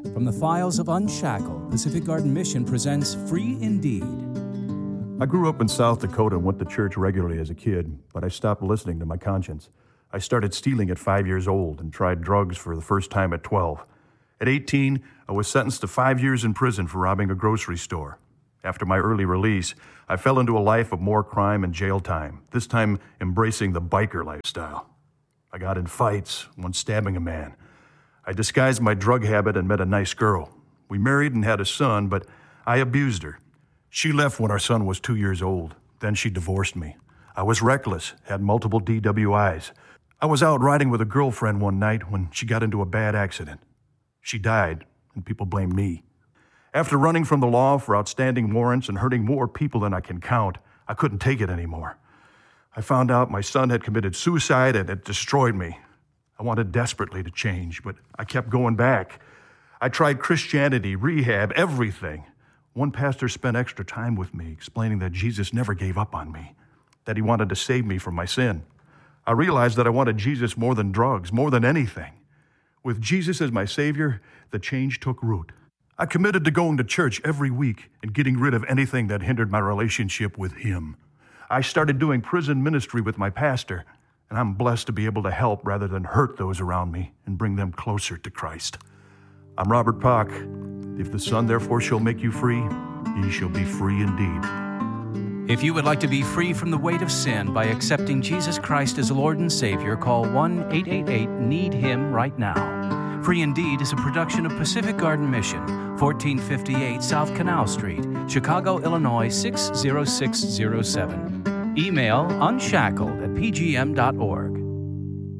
From the files of Unshackled, Pacific Garden Mission presents Free Indeed. I grew up in South Dakota and went to church regularly as a kid, but I stopped listening to my conscience. I started stealing at 5 years old and tried drugs for the first time at 12. At 18, I was sentenced to 5 years in prison for robbing a grocery store. After my early release, I fell into a life of more crime and jail time, this time embracing the biker lifestyle. I got in fights, once stabbing a man. I disguised my drug habit and met a nice girl. We married and had a son, but I abused her. She left when our son was 2 years old. Then she divorced me. I was reckless, had multiple DWIs. I was out riding with a girlfriend one night when she got into a bad accident. She died, and people blamed me. After running from the law for outstanding warrants and hurting more people than I can count, I couldn't take it anymore. I found out my son had committed suicide and it destroyed me. I wanted desperately to change, but I kept going back. I tried Christianity, rehab, everything. One pastor spent extra time with me, explaining that Jesus never gave up on me, that he wanted to save me from my sin. I realized that I wanted Jesus more than drugs, more than anything. With Jesus as my Savior, the change took root. I committed to going to church every week and getting rid of anything that hindered my relationship with Him. I started doing prison ministry with my pastor, and I'm blessed to be able to help rather than hurt those around me and bring them closer to Christ. I'm Robert Pock. If the Son therefore shall make you free, ye shall be free indeed. If you would like to be free from the weight of sin by accepting Jesus Christ as Lord and Savior, call 1-888-NEED-HIM right now. Free Indeed is a production of Pacific Garden Mission, 1458 South Canal Street, Chicago, Illinois 60607. Email unshackled@pgm.org.